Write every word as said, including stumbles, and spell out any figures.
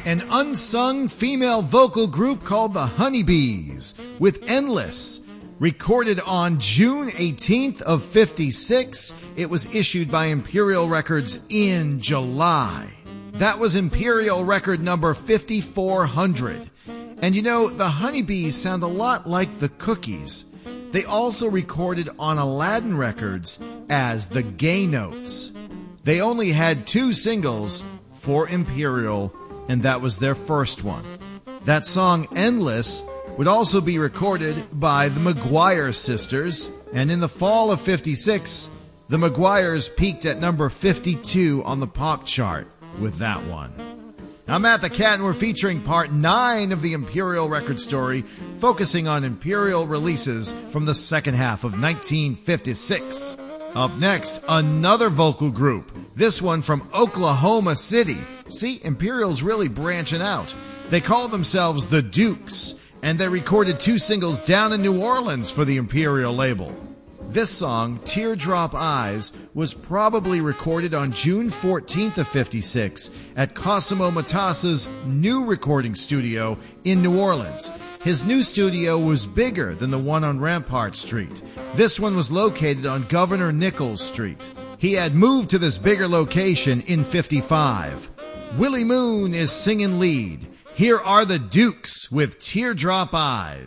an unsung female vocal group called the Honeybees with Endless. Recorded on June eighteenth of fifty-six, it was issued by Imperial Records in July. That was Imperial record number fifty-four hundred. And you know, the Honeybees sound a lot like the Cookies. They also recorded on Aladdin Records as the Gay Notes. They only had two singles for Imperial, and that was their first one. That song, Endless, would also be recorded by the Maguire Sisters, and in the fall of fifty-six, the Maguires peaked at number fifty-two on the pop chart with that one. I'm Matt the Cat, and we're featuring part nine of the Imperial record story, focusing on Imperial releases from the second half of nineteen fifty-six. Up next, another vocal group, this one from Oklahoma City. See, Imperial's really branching out. They call themselves the Dukes, and they recorded two singles down in New Orleans for the Imperial label. This song, Teardrop Eyes, was probably recorded on June fourteenth of fifty-six at Cosimo Matassa's new recording studio in New Orleans. His new studio was bigger than the one on Rampart Street. This one was located on Governor Nichols Street. He had moved to this bigger location in fifty-five. Willie Moon is singing lead. Here are the Dukes with Teardrop Eyes.